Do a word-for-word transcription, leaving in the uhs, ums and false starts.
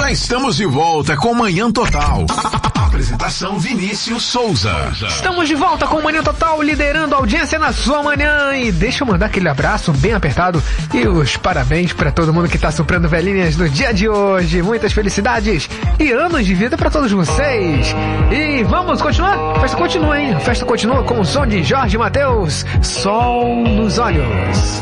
Já estamos de volta com Manhã Total. Apresentação Vinícius Souza. Estamos de volta com Manhã Total, liderando a audiência na sua manhã. E deixa eu mandar aquele abraço bem apertado e os parabéns para todo mundo que está soprando velhinhas no dia de hoje. Muitas felicidades e anos de vida para todos vocês. E vamos continuar? A festa continua, hein? A festa continua com o som de Jorge Mateus, Sol nos Olhos.